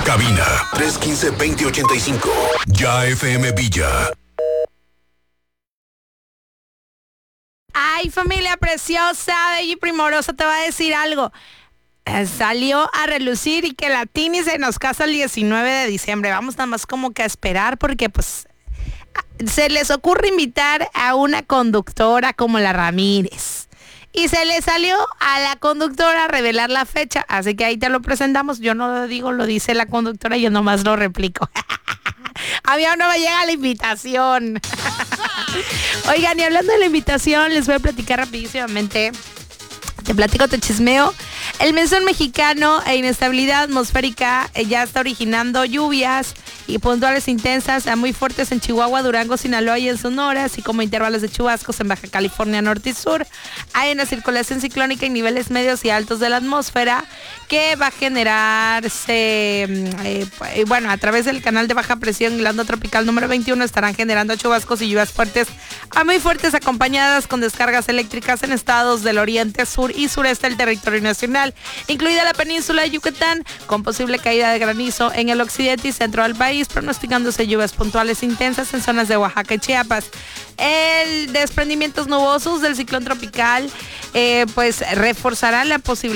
Cabina 315-2085. Ya FM Villa. Ay, familia preciosa, bella y primorosa, te voy a decir algo. Salió a relucir y que la Tini se nos casa el 19 de diciembre. Vamos nada más como que a esperar porque pues se les ocurre invitar a una conductora como la Ramírez. Y se le salió a la conductora a revelar la fecha. Así que ahí te lo presentamos. Yo no lo digo, lo dice la conductora y yo nomás lo replico. A mí aún no me llega la invitación. Oigan, y hablando de la invitación, les voy a platicar rapidísimamente. Te platico, te chismeo. El monzón mexicano e inestabilidad atmosférica ya está originando lluvias y puntuales intensas a muy fuertes en Chihuahua, Durango, Sinaloa y en Sonora, así como intervalos de chubascos en Baja California Norte y Sur. Hay una circulación ciclónica en niveles medios y altos de la atmósfera que va a generarse, a través del canal de baja presión y la onda tropical número 21 estarán generando chubascos y lluvias fuertes a muy fuertes acompañadas con descargas eléctricas en estados del oriente, sur y sureste del territorio nacional, incluida la península de Yucatán, con posible caída de granizo en el occidente y centro del país, pronosticándose lluvias puntuales intensas en zonas de Oaxaca y Chiapas. El desprendimientos nubosos del ciclón tropical reforzará la posibilidad